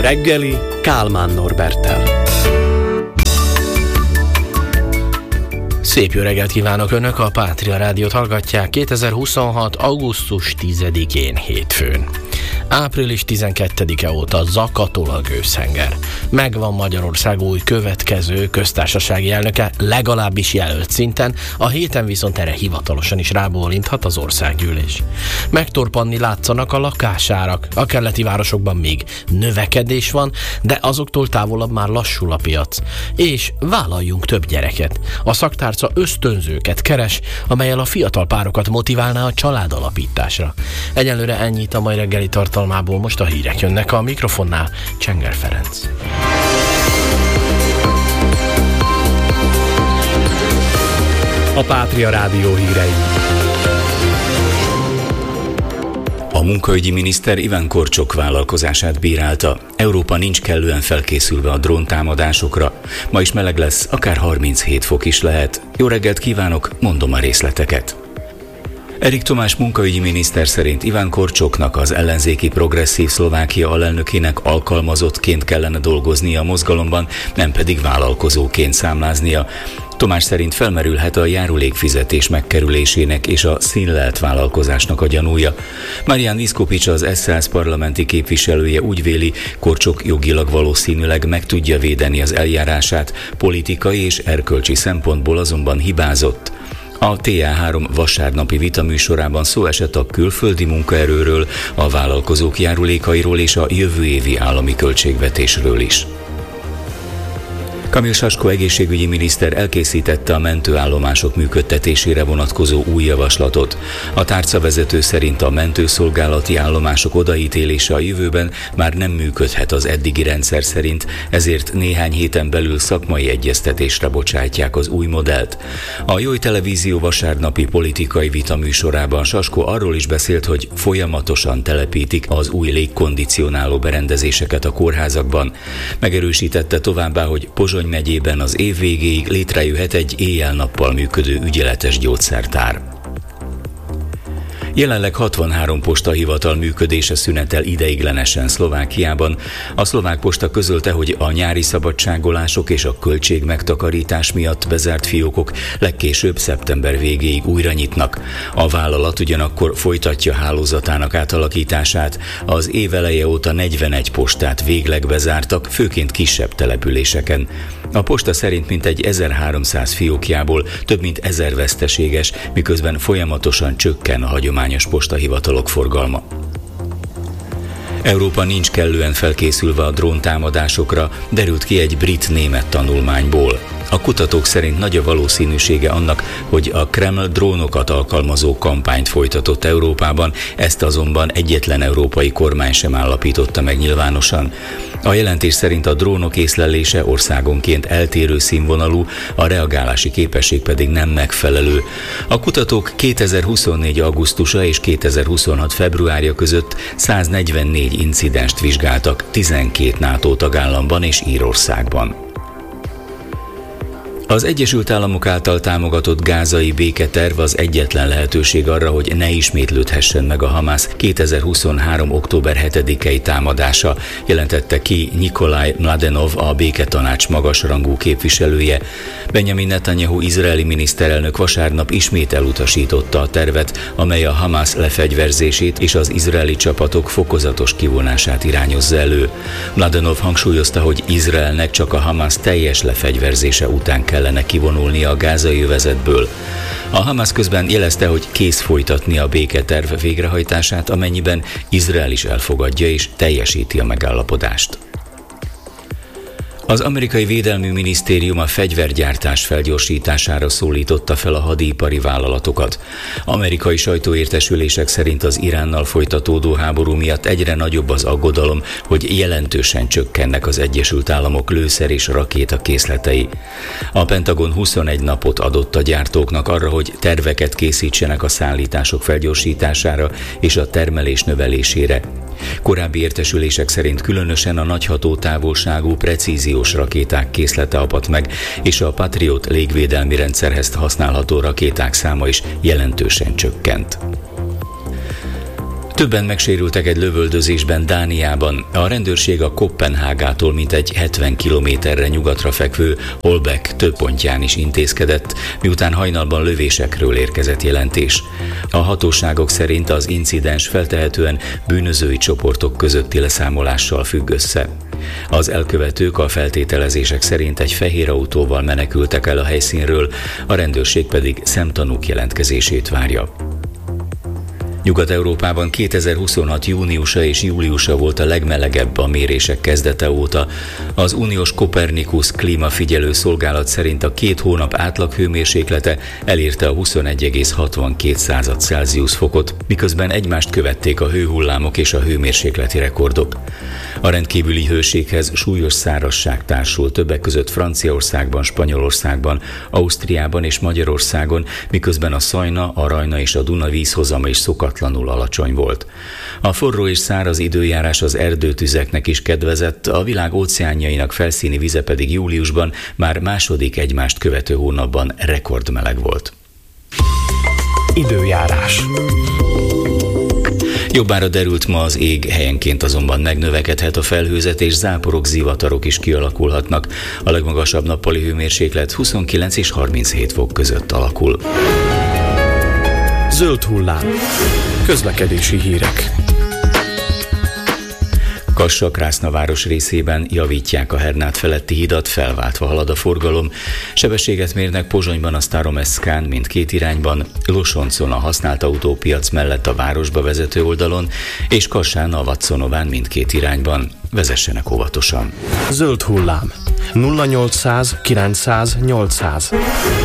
reggeli Kálmán Norberttel. Szép jó reggelt kívánok, Önök a Pátria Rádiót hallgatják 2026. augusztus 10-én hétfőn. Április 12-e óta zakatol a gőzhenger. Megvan Magyarország új következő köztársasági elnöke, legalábbis jelölt szinten, a héten viszont erre hivatalosan is rábólinthat az országgyűlés. Megtorpanni látszanak a lakásárak, a keleti városokban még növekedés van, de azoktól távolabb már lassul a piac. És vállaljunk több gyereket. A szaktárca ösztönzőket keres, amellyel a fiatal párokat motiválná a családalapításra. Egyelőre ennyit a mai reggeli tartalmából, most a hírek jönnek, a mikrofonnál Csenger Ferenc. A Pátria Rádió hírei. A munkaügyi miniszter Iván Korcsok vállalkozását bírálta. Európa nincs kellően felkészülve a dróntámadásokra. Ma is meleg lesz, akár 37 fok is lehet. Jó reggelt kívánok, mondom a részleteket. Erik Tomás munkaügyi miniszter szerint Iván Korcsoknak, az ellenzéki Progresszív Szlovákia alelnökének alkalmazottként kellene dolgoznia a mozgalomban, nem pedig vállalkozóként számláznia. Tomás szerint felmerülhet a járulékfizetés megkerülésének és a színlelt vállalkozásnak a gyanúja. Marián Iszkopics, az SZSZ parlamenti képviselője úgy véli, Korcsok jogilag valószínűleg meg tudja védeni az eljárását, politikai és erkölcsi szempontból azonban hibázott. A TA3 vasárnapi vitaműsorában szó esett a külföldi munkaerőről, a vállalkozók járulékairól és a jövő évi állami költségvetésről is. Kamil Sasko egészségügyi miniszter elkészítette a mentőállomások működtetésére vonatkozó új javaslatot. A tárcavezető szerint a mentőszolgálati állomások odaítélése a jövőben már nem működhet az eddigi rendszer szerint, ezért néhány héten belül szakmai egyeztetésre bocsátják az új modellt. A Joy Televízió vasárnapi politikai vita műsorában Sasko arról is beszélt, hogy folyamatosan telepítik az új légkondicionáló berendezéseket a kórházakban. Megerősítette továbbá, hogy Pozsony megyében az év végéig létrejöhet egy éjjel-nappal működő ügyeletes gyógyszertár. Jelenleg 63 postahivatal működése szünetel ideiglenesen Szlovákiában. A szlovák posta közölte, hogy a nyári szabadságolások és a költségmegtakarítás miatt bezárt fiókok legkésőbb szeptember végéig újra nyitnak. A vállalat ugyanakkor folytatja hálózatának átalakítását. Az év eleje óta 41 postát végleg bezártak, főként kisebb településeken. A posta szerint mintegy 1300 fiókjából több mint 1000 veszteséges, miközben folyamatosan csökken a hagyományos postahivatalok forgalma. Európa nincs kellően felkészülve a dróntámadásokra, derült ki egy brit-német tanulmányból. A kutatók szerint nagy a valószínűsége annak, hogy a Kreml drónokat alkalmazó kampányt folytatott Európában, ezt azonban egyetlen európai kormány sem állapította meg nyilvánosan. A jelentés szerint a drónok észlelése országonként eltérő színvonalú, a reagálási képesség pedig nem megfelelő. A kutatók 2024. augusztusa és 2026. februárja között 144 incidenst vizsgáltak 12 NATO tagállamban és Írországban. Az Egyesült Államok által támogatott gázai béketerv az egyetlen lehetőség arra, hogy ne ismétlődhessen meg a Hamász 2023. október 7-i támadása, jelentette ki Nikolaj Mladenov, a béketanács magasrangú képviselője. Benjamin Netanyahu izraeli miniszterelnök vasárnap ismét elutasította a tervet, amely a Hamász lefegyverzését és az izraeli csapatok fokozatos kivonását irányozza elő. Mladenov hangsúlyozta, hogy Izraelnek csak a Hamász teljes lefegyverzése után kellene kivonulnia a gázai övezetből. A Hamász közben jelezte, hogy kész folytatni a béketerv végrehajtását, amennyiben Izrael is elfogadja és teljesíti a megállapodást. Az amerikai védelmi minisztérium a fegyvergyártás felgyorsítására szólította fel a hadipari vállalatokat. Amerikai sajtóértesülések szerint az Iránnal folytatódó háború miatt egyre nagyobb az aggodalom, hogy jelentősen csökkennek az Egyesült Államok lőszer és rakéta készletei. A Pentagon 21 napot adott a gyártóknak arra, hogy terveket készítsenek a szállítások felgyorsítására és a termelés növelésére. Korábbi értesülések szerint különösen a nagy hatótávolságú precíziós rakéták készlete apadt meg, és a Patriot légvédelmi rendszerhez használható rakéták száma is jelentősen csökkent. Többen megsérültek egy lövöldözésben Dániában. A rendőrség a Koppenhágától mintegy 70 kilométerre nyugatra fekvő Holbæk több pontján is intézkedett, miután hajnalban lövésekről érkezett jelentés. A hatóságok szerint az incidens feltehetően bűnözői csoportok közötti leszámolással függ össze. Az elkövetők a feltételezések szerint egy fehér autóval menekültek el a helyszínről, a rendőrség pedig szemtanúk jelentkezését várja. Nyugat-Európában 2026 júniusa és júliusa volt a legmelegebb a mérések kezdete óta. Az uniós Copernicus klímafigyelő szolgálat szerint a 2 hónap átlaghőmérséklete elérte a 21,62 Celsius fokot, miközben egymást követték a hőhullámok és a hőmérsékleti rekordok. A rendkívüli hőséghez súlyos szárazság társul, többek között Franciaországban, Spanyolországban, Ausztriában és Magyarországon, miközben a Szajna, a Rajna és a Duna vízhozama is szokatlanul alacsony volt. A forró és száraz időjárás az erdőtüzeknek is kedvezett, a világ óceánjainak felszíni vize pedig júliusban már második egymást követő hónapban rekordmeleg volt. Időjárás. Jobbára derült ma az ég, helyenként azonban megnövekedhet a felhőzet, és záporok, zivatarok is kialakulhatnak. A legmagasabb nappali hőmérséklet 29 és 37 fok között alakul. Zöld hullám. Közlekedési hírek. Kassa-Krásna város részében javítják a Hernát feletti hidat, felváltva halad a forgalom. Sebességet mérnek Pozsonyban a Staromeszkán mindkét irányban, Losoncon a használt autópiac mellett a városba vezető oldalon, és Kassán a Vatszonován mindkét irányban. Vezessenek óvatosan. Zöld hullám. 0800 900 800.